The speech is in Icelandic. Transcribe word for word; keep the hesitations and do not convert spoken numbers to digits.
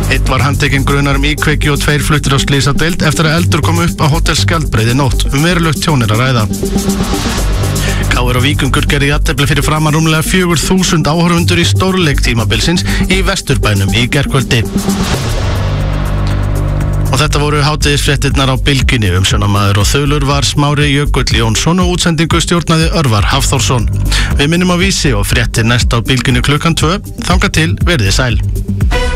Einn var handtekinn grunar um íkveikju og tveir fluttir á slysadeild eftir að eldur kom upp á Hótel Skjaldbreið í nótt. Um verulegt tjón er að ræða. K R og Víkingur gerði jafntefli fyrir framan rúmlega fjögur þúsund áhorfendur í stórleik tímabilsins í Vesturbænum í gærkvöldi. Og þetta voru hádegisfréttirnar á Bylgjunni. Umsjónarmaður og þulur var Smári Jökull Jónsson og útsendingu stjórnaði Örvar Hafþórsson. Við minnum á Vísi og fréttir næst á Bylgjunni klukkan tvö. Þangað til verið sæl.